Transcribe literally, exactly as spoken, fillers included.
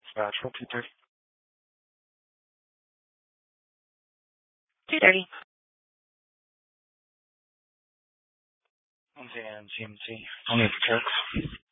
Natural two thirty. two thirty. Wednesday and G M C. Only the checks.